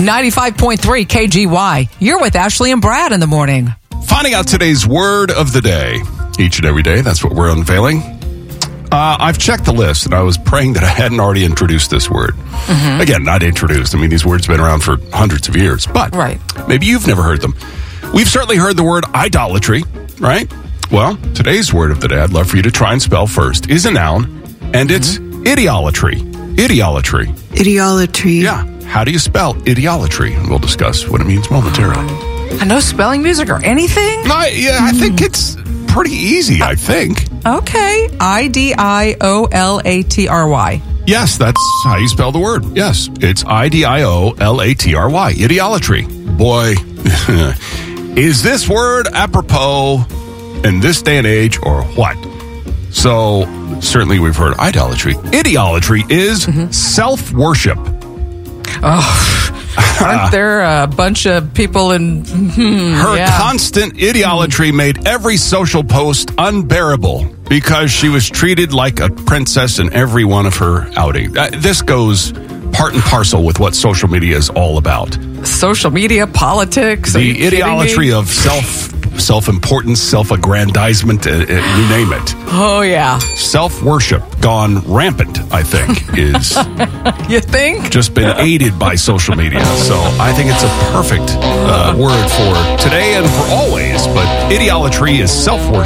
95.3 KGY. You're with Ashley and Brad in the morning. Finding out today's word of the day. Each and every day, that's what we're unveiling. I've checked the list, and I was praying that I hadn't already introduced this word. Again, not introduced. I mean, these words have been around for hundreds of years. But maybe you've never heard them. We've certainly heard the word idolatry, right? Well, today's word of the day, I'd love for you to try and spell first, is a noun, and it's ideolatry. Ideolatry. Ideolatry. Yeah. How do you spell ideolatry? And we'll discuss what it means momentarily. No spelling music or anything? I think it's pretty easy, I think. Okay. Idiolatry. Yes, that's how you spell the word. Yes, it's idiolatry. Ideolatry. Boy, is this word apropos in this day and age or what? So, certainly we've heard idolatry. Ideolatry is self-worship. Aren't there a bunch of people in... Her constant ideolatry made every social post unbearable because she was treated like a princess in every one of her outings. This goes part and parcel with what social media is all about. Social media, politics. The ideolatry of self-importance, self-aggrandizement, you name it. Oh, yeah. Self-worship gone rampant, I think, is... You think? Just been aided by social media. So I think it's a perfect word for today and for always. But ideolatry is self-worship.